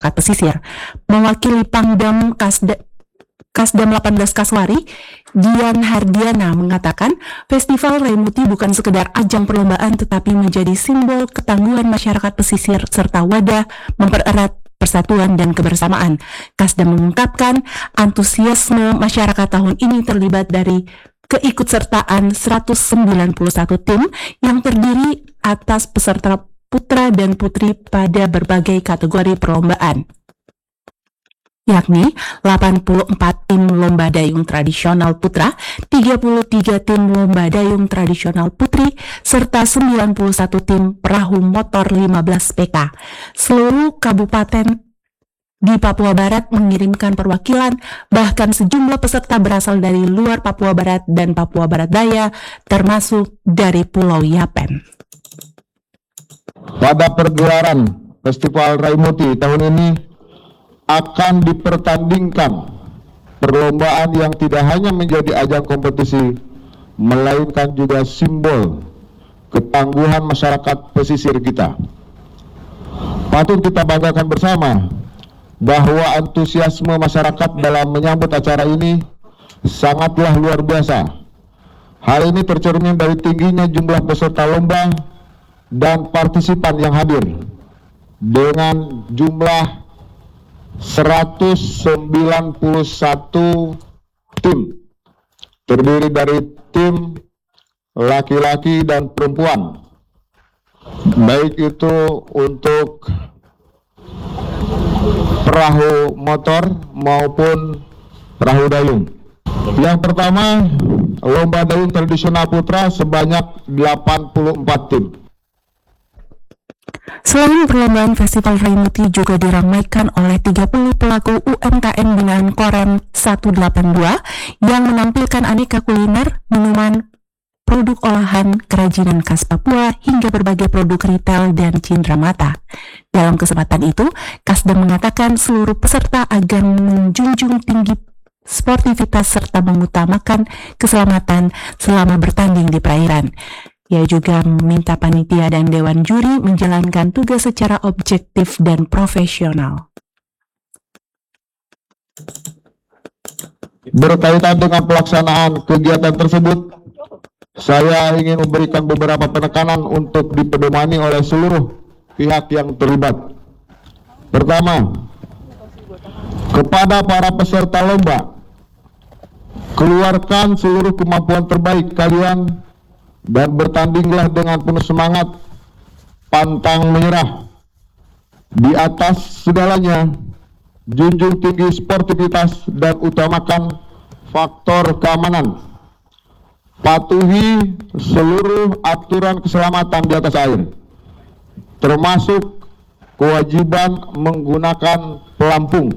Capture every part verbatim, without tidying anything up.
masyarakat pesisir. Mewakili Pangdam Kasda Kasdam delapan belas Kaswari, Dian Hardiana mengatakan Festival Raimuti bukan sekedar ajang perlombaan tetapi menjadi simbol ketangguhan masyarakat pesisir serta wadah mempererat persatuan dan kebersamaan. Kasdam mengungkapkan antusiasme masyarakat tahun ini terlibat dari keikutsertaan seratus sembilan puluh satu tim yang terdiri atas peserta putra dan putri pada berbagai kategori perlombaan, yakni delapan puluh empat tim lomba dayung tradisional putra, tiga puluh tiga tim lomba dayung tradisional putri, serta sembilan puluh satu tim perahu motor lima belas P K. Seluruh kabupaten di Papua Barat mengirimkan perwakilan, bahkan sejumlah peserta berasal dari luar Papua Barat dan Papua Barat Daya, termasuk dari Pulau Yapen. Pada pergelaran Festival Raimuti tahun ini akan dipertandingkan perlombaan yang tidak hanya menjadi ajang kompetisi, melainkan juga simbol ketangguhan masyarakat pesisir kita. Patut kita banggakan bersama bahwa antusiasme masyarakat dalam menyambut acara ini sangatlah luar biasa. Hal ini tercermin dari tingginya jumlah peserta lomba dan partisipan yang hadir dengan jumlah seratus sembilan puluh satu tim, terdiri dari tim laki-laki dan perempuan, baik itu untuk perahu motor maupun perahu dayung. Yang pertama, lomba dayung tradisional putra sebanyak delapan puluh empat tim. Selain perlombaan, Festival Raimuti juga diramaikan oleh tiga puluh pelaku U M K M binaan Korem seratus delapan puluh dua yang menampilkan aneka kuliner, minuman, produk olahan, kerajinan khas Papua, hingga berbagai produk retail dan cindera mata. Dalam kesempatan itu, Kasdam mengatakan seluruh peserta akan menjunjung tinggi sportivitas serta mengutamakan keselamatan selama bertanding di perairan. Ia juga meminta panitia dan dewan juri menjalankan tugas secara objektif dan profesional. Berkaitan dengan pelaksanaan kegiatan tersebut, saya ingin memberikan beberapa penekanan untuk dipedomani oleh seluruh pihak yang terlibat. Pertama, kepada para peserta lomba, keluarkan seluruh kemampuan terbaik kalian dan bertandinglah dengan penuh semangat, pantang menyerah. Di atas segalanya, junjung tinggi sportivitas dan utamakan faktor keamanan. Patuhi seluruh aturan keselamatan di atas air, termasuk kewajiban menggunakan pelampung.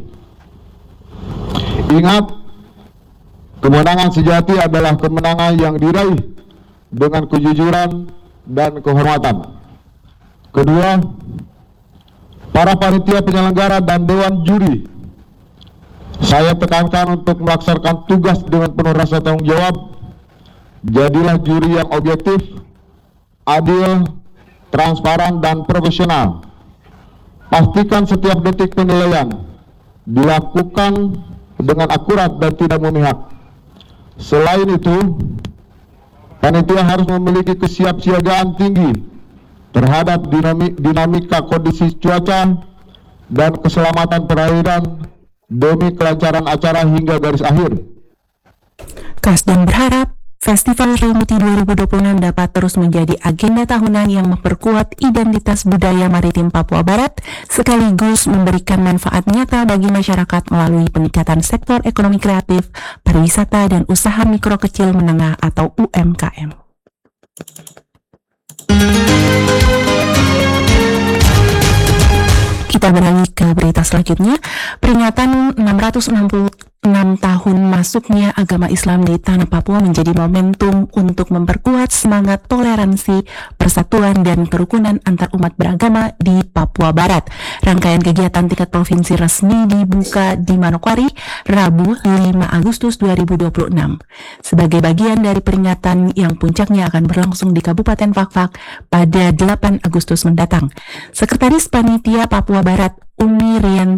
Ingat, kemenangan sejati adalah kemenangan yang diraih dengan kejujuran dan kehormatan. Kedua, para panitia penyelenggara dan dewan juri, saya tekankan untuk melaksanakan tugas dengan penuh rasa tanggung jawab. Jadilah juri yang objektif, adil, transparan, dan profesional. Pastikan setiap detik penilaian dilakukan dengan akurat dan tidak memihak. Selain itu, panitia harus memiliki kesiapsiagaan tinggi terhadap dinamik, dinamika kondisi cuaca dan keselamatan perairan demi kelancaran acara hingga garis akhir. Kasdam berharap Festival Raimuti dua ribu dua puluh enam dapat terus menjadi agenda tahunan yang memperkuat identitas budaya maritim Papua Barat, sekaligus memberikan manfaat nyata bagi masyarakat melalui peningkatan sektor ekonomi kreatif, pariwisata, dan usaha mikro kecil menengah atau U M K M. Kita beralih ke berita selanjutnya. Peringatan enam ratus enam puluh enam tahun masuknya agama Islam di tanah Papua menjadi momentum untuk memperkuat semangat toleransi, persatuan, dan kerukunan antar umat beragama di Papua Barat. Rangkaian kegiatan tingkat provinsi resmi dibuka di Manokwari, Rabu lima Agustus dua ribu dua puluh enam. Sebagai bagian dari peringatan yang puncaknya akan berlangsung di Kabupaten Fakfak pada delapan Agustus mendatang. Sekretaris Panitia Papua Barat Umi Rian